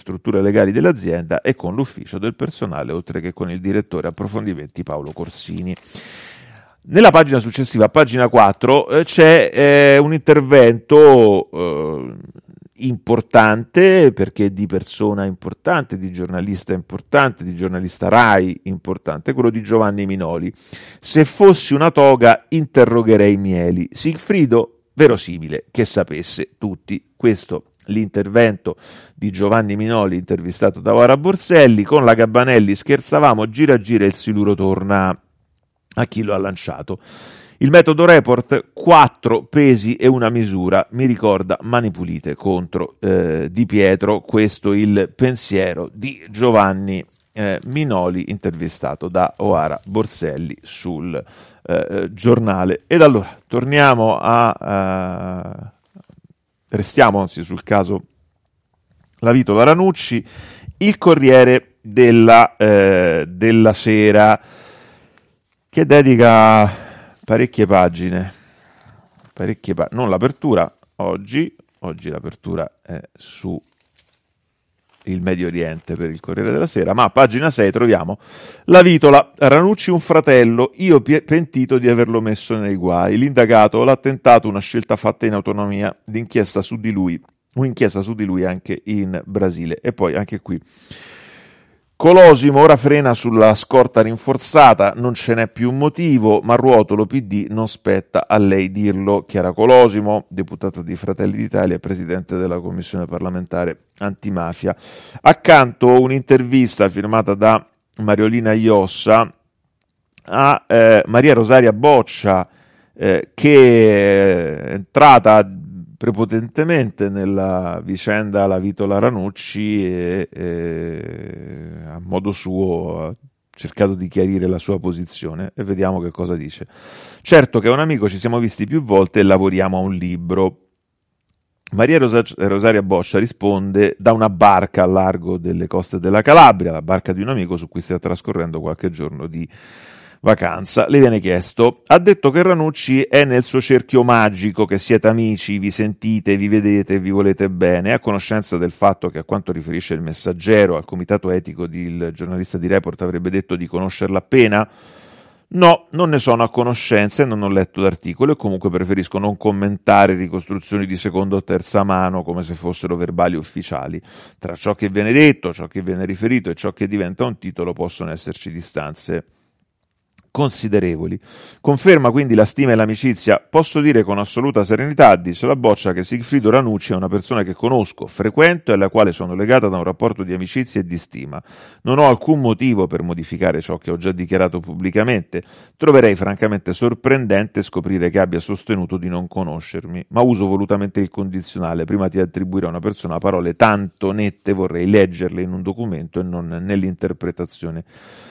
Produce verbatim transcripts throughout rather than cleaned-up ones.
strutture legali dell'azienda e con l'ufficio del personale, oltre che con il direttore approfondimenti Paolo Corsini. Nella pagina successiva, pagina quattro, eh, c'è eh, un intervento eh, importante, perché di persona importante, di giornalista importante, di giornalista Rai importante, quello di Giovanni Minoli. Se fossi una toga interrogherei Mieli. Sigfrido, verosimile che sapesse tutti. Questo l'intervento di Giovanni Minoli intervistato da Oara Borselli. Con la Gabbanelli scherzavamo, gira gira il siluro torna a chi lo ha lanciato. Il metodo report, quattro pesi e una misura, mi ricorda Mani Pulite contro eh, Di Pietro. Questo il pensiero di Giovanni eh, Minoli, intervistato da Oara Borselli sul eh, giornale. Ed allora torniamo a uh, restiamo anzi sul caso La Vitola Ranucci. Il Corriere della, eh, della Sera, che dedica parecchie pagine, parecchie pa- non l'apertura oggi, oggi l'apertura è su il Medio Oriente per il Corriere della Sera, ma a pagina sei troviamo La Vitola, Ranucci un fratello, io pie- pentito di averlo messo nei guai, l'indagato l'ha tentato, una scelta fatta in autonomia, d'inchiesta su di lui, un'inchiesta su di lui anche in Brasile. E poi anche qui Colosimo ora frena sulla scorta rinforzata, non ce n'è più un motivo, ma Ruotolo P D non spetta a lei dirlo. Chiara Colosimo, deputata di Fratelli d'Italia e presidente della commissione parlamentare antimafia. Accanto un'intervista firmata da Mariolina Iossa a eh, Maria Rosaria Boccia, eh, che è entrata prepotentemente nella vicenda La Vitola Ranucci e, e a modo suo ha cercato di chiarire la sua posizione, e vediamo che cosa dice. Certo che è un amico, ci siamo visti più volte e lavoriamo a un libro. Maria Rosa- Rosaria Boccia risponde da una barca al largo delle coste della Calabria, la barca di un amico su cui sta trascorrendo qualche giorno di vacanza. Le viene chiesto: ha detto che Ranucci è nel suo cerchio magico, che siete amici, vi sentite, vi vedete, vi volete bene, è a conoscenza del fatto che, a quanto riferisce il Messaggero, al comitato etico di, il giornalista di Report avrebbe detto di conoscerla appena? No, non ne sono a conoscenza e non ho letto l'articolo, e comunque preferisco non commentare ricostruzioni di seconda o terza mano come se fossero verbali ufficiali. Tra ciò che viene detto, ciò che viene riferito e ciò che diventa un titolo possono esserci distanze considerevoli. Conferma quindi la stima e l'amicizia. Posso dire con assoluta serenità, dice la Boccia, che Sigfrido Ranucci è una persona che conosco, frequento e alla quale sono legata da un rapporto di amicizia e di stima. Non ho alcun motivo per modificare ciò che ho già dichiarato pubblicamente. Troverei francamente sorprendente scoprire che abbia sostenuto di non conoscermi, ma uso volutamente il condizionale. Prima di attribuire a una persona parole tanto nette vorrei leggerle in un documento e non nell'interpretazione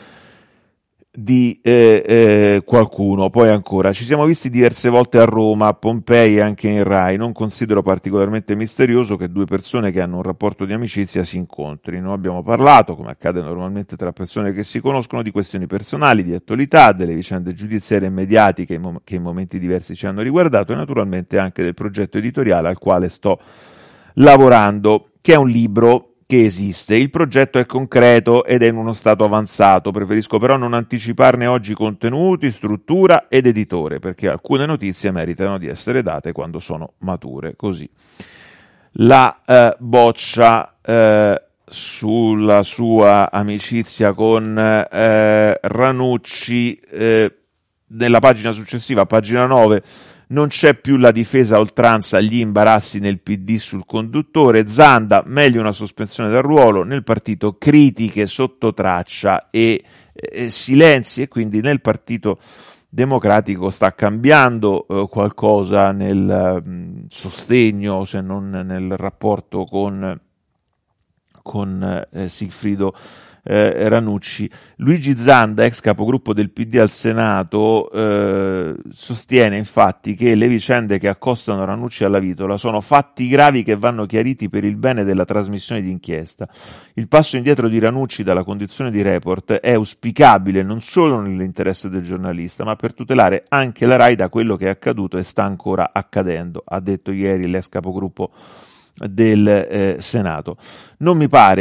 di eh, eh, qualcuno. Poi ancora, ci siamo visti diverse volte a Roma, a Pompei e anche in Rai. Non considero particolarmente misterioso che due persone che hanno un rapporto di amicizia si incontrino. Abbiamo parlato, come accade normalmente tra persone che si conoscono, di questioni personali, di attualità, delle vicende giudiziarie e mediatiche che in momenti diversi ci hanno riguardato, e naturalmente anche del progetto editoriale al quale sto lavorando, che è un libro che esiste. Il progetto è concreto ed è in uno stato avanzato, preferisco però non anticiparne oggi contenuti, struttura ed editore, perché alcune notizie meritano di essere date quando sono mature. Così la eh, Boccia eh, sulla sua amicizia con eh, Ranucci. Eh, nella pagina successiva, pagina nove, non c'è più la difesa a oltranza, gli imbarazzi nel P D sul conduttore. Zanda, meglio una sospensione dal ruolo. Nel partito critiche sotto traccia e eh, silenzi, e quindi nel Partito Democratico sta cambiando eh, qualcosa nel mh, sostegno, se non nel rapporto con, con eh, Sigfrido Eh, Ranucci. Luigi Zanda, ex capogruppo del P D al Senato, eh, sostiene infatti che le vicende che accostano Ranucci alla Vitola sono fatti gravi che vanno chiariti per il bene della trasmissione d'inchiesta. Il passo indietro di Ranucci dalla condizione di report è auspicabile non solo nell'interesse del giornalista, ma per tutelare anche la Rai da quello che è accaduto e sta ancora accadendo, ha detto ieri l'ex capogruppo del eh, Senato. Non mi pare